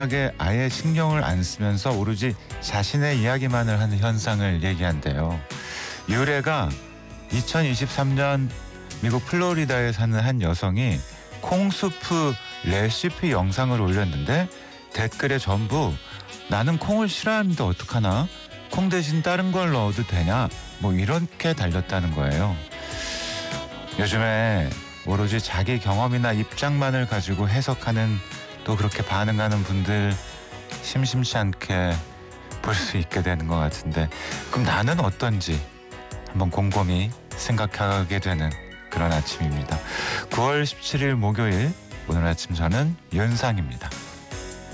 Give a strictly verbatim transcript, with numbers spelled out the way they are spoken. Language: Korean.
게 아예 신경을 안 쓰면서 오로지 자신의 이야기만을 하는 현상을 얘기한대요. 유래가 이천이십삼 년 미국 플로리다에 사는 한 여성이 콩수프 레시피 영상을 올렸는데 댓글에 전부 나는 콩을 싫어하는데 어떡하나? 콩 대신 다른 걸 넣어도 되냐? 뭐 이렇게 달렸다는 거예요. 요즘에 오로지 자기 경험이나 입장만을 가지고 해석하는, 또 그렇게 반응하는 분들 심심치 않게 볼 수 있게 되는 것 같은데, 그럼 나는 어떤지 한번 곰곰이 생각하게 되는 그런 아침입니다. 구월 십칠일 목요일, 오늘 아침 저는 윤상입니다.